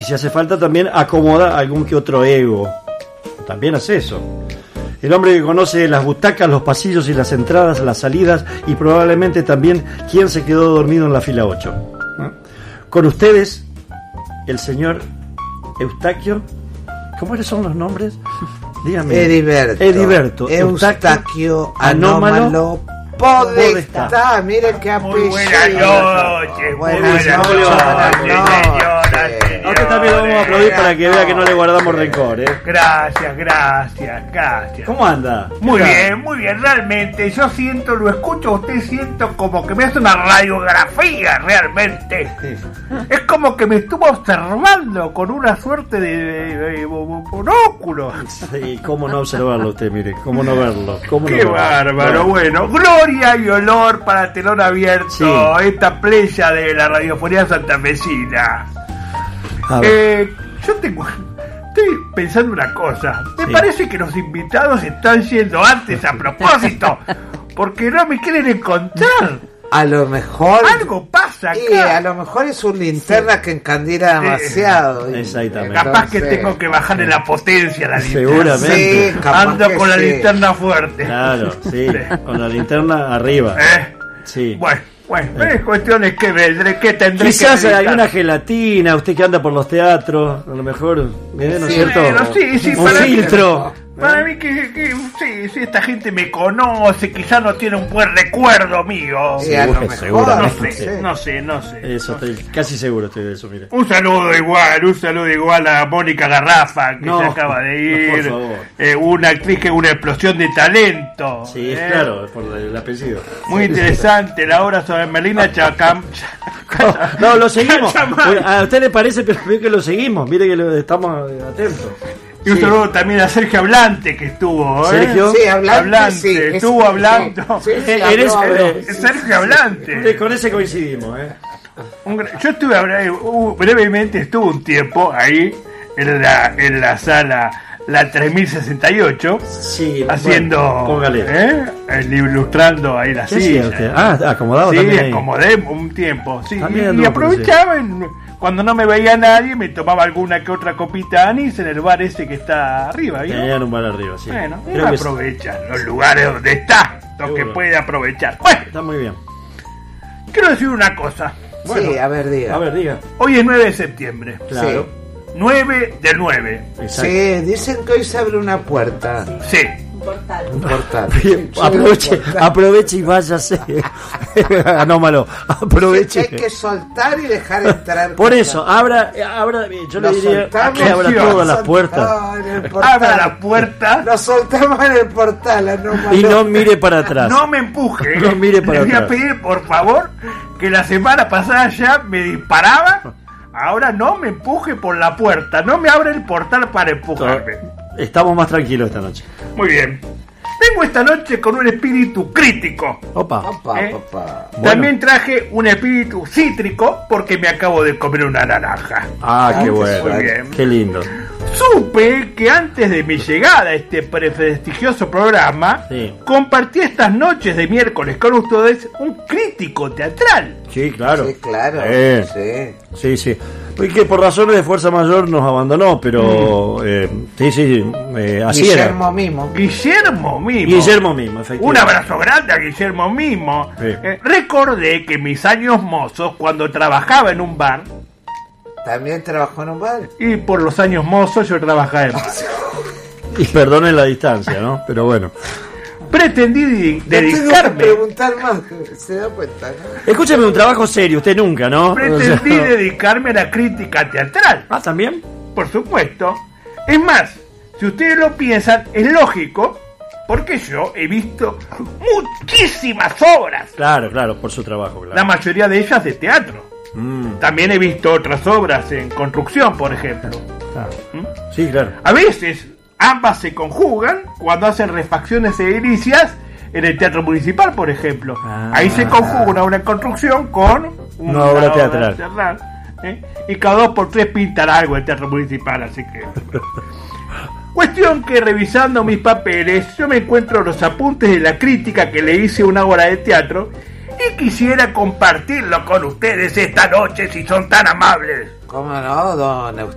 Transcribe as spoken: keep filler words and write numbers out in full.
si hace falta también acomoda algún que otro ego. También hace eso. El hombre que conoce las butacas, los pasillos y las entradas, las salidas y probablemente también quién se quedó dormido en la fila ocho. ¿No? Con ustedes, el señor Eustaquio. ¿Cómo son los nombres? Dígame. Ediberto. Ediberto. Eustaquio Anómalo Podestá. Mire qué apellido. Buenas noches. Buenas Buenas noches. noches, Buenas señoras, noches. A usted también lo vamos a aplaudir para que vea que no le guardamos rencor, ¿eh? Gracias, gracias, gracias. ¿Cómo anda? Muy ¿Qué tal? bien, muy bien, realmente. Yo siento, lo escucho a usted, siento como que me hace una radiografía, realmente. Es como que me estuvo observando con una suerte de, de, de monóculo. Sí, cómo no observarlo usted, mire, cómo no verlo. Cómo Qué no verlo. bárbaro, bueno, gloria y olor para telón abierto, Sí. esta playa de la radiofonía santafesina. A ver. Eh, yo tengo, estoy pensando una cosa, me Sí. parece que los invitados están yendo antes a propósito, porque no me quieren encontrar. A lo mejor. Algo pasa acá. Y a lo mejor es un linterna que encandila demasiado. Y- Exactamente. Capaz que Entonces, tengo que bajarle la potencia a la linterna. Seguramente. Sí, capaz Ando que con la sí. linterna fuerte. Claro, sí, Sí. con la linterna arriba. ¿Eh? Sí. Bueno, bueno, pero es cuestiones que vendré, que tendré Quizás que hay meditar. una gelatina, usted que anda por los teatros, a lo mejor, ¿eh? ¿no es Sí, cierto? bueno, sí, sí, Un para mí- filtro. Para mí que, que sí, sí, esta gente me conoce, quizás no tiene un buen recuerdo mío. Sí, a lo Seguro- mejor, seguramente. No sé, no sé, no sé. Eso, estoy casi seguro estoy de eso, mire. Un saludo igual, un saludo igual a Mónica Garrafa, que No, se acaba de ir. por favor. Eh, una actriz que es una explosión de talento. Sí, es eh. claro, por el apellido. Muy interesante la obra sobre Melina Chacam. No, no, lo seguimos. Chamal. A usted le parece, pero ve que lo seguimos, mire que lo, estamos atentos. Y un Sí. saludo también a Sergio Hablante, que estuvo. ¿eh? Sergio. Sí, hablante, Hablante, sí, es- estuvo sí, hablando. sí, sí, Eh, habló, eres- habló. eh, Es Sergio Hablante. Eh, Con ese coincidimos, ¿eh? Un gra- Yo estuve habla- uh, brevemente, estuve un tiempo ahí en la, en la sala la tres mil sesenta y ocho Sí, haciendo, bueno, póngale. ¿eh? El- ilustrando ahí la ¿Qué hacía silla. usted? Ah, acomodado Sí, también ahí. acomodé un tiempo, sí. También Y, y anduvo por aprovechaba en- cuando no me veía nadie, me tomaba alguna que otra copita de anís en el bar ese que está arriba. ¿vio? Tenían un bar arriba, sí. Bueno, Creo uno que aprovecha los lugares donde está, lo que Seguro. puede aprovechar. Bueno, está muy bien. quiero decir una cosa. Bueno, Sí, a ver, diga. A ver, diga. Hoy es nueve de septiembre. Claro. nueve del nueve. Exacto. Sí, dicen que hoy se abre una puerta. Sí. Un portal. Bien, Sí, aproveche, un portal. aproveche y váyase. Anómalo. Aproveche. Sí, que hay que soltar y dejar entrar. Por eso, abra, abra, yo le Lo diría soltamos, que abra sí, todas lo las puertas No, en el portal. Abra la puerta. Lo soltamos en el portal, Anómalo. y no mire para atrás. No me empuje. No mire para Le voy a atrás. pedir, por favor, que la semana pasada ya me disparaba. Ahora no me empuje por la puerta. No me abra el portal para empujarme. Estamos más tranquilos esta noche. Muy bien. Vengo esta noche con un espíritu crítico. Opa. Papá, ¿Eh? papá. Bueno. También traje un espíritu cítrico porque me acabo de comer una naranja. Ah, qué Muy bueno. bien. Qué lindo. Supe que antes de mi llegada a este prestigioso programa, Sí. compartí estas noches de miércoles con ustedes un crítico teatral. Sí, claro. Sí, claro. Eh, Sí. sí, sí. Y que por razones de fuerza mayor nos abandonó, pero eh, sí, sí, eh, así Guillermo era. mismo. Guillermo mismo. Guillermo mismo, Un efectivamente. abrazo grande a Guillermo mismo. Sí. Eh, recordé que mis años mozos, cuando trabajaba en un bar, También trabajó en un bar. y por los años mozos yo trabajaba en bar, Y perdonen la distancia, ¿no? Pero bueno. pretendí de- No tengo que dedicarme, preguntar más, se da cuenta, ¿no? Escúcheme, un trabajo serio, usted nunca, ¿no? pretendí O sea, dedicarme a la crítica teatral. Ah, ¿también? Por supuesto. Es más, si ustedes lo piensan, es lógico, porque yo he visto muchísimas obras, Claro, claro, por su trabajo, la claro. mayoría de ellas de teatro. Mm, También he visto otras obras en construcción, por ejemplo. claro. ¿Mm? Sí, claro. A veces ambas se conjugan cuando hacen refacciones edilicias en el teatro municipal, por ejemplo. Ah. Ahí se conjuga una obra en construcción con Una obra teatral. ¿eh? Y cada dos por tres pintan algo en el teatro municipal, así que... Cuestión que revisando mis papeles yo me encuentro los apuntes de la crítica que le hice a una obra de teatro y quisiera compartirlo con ustedes esta noche si son tan amables. ¿Cómo no, don